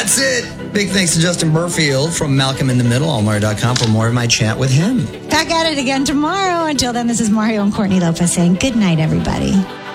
That's it. Big thanks to Justin Burfield from Malcolm in the Middle, allmario.com for more of my chat with him. Back at it again tomorrow. Until then, this is Mario and Courtney Lopez saying good night, everybody.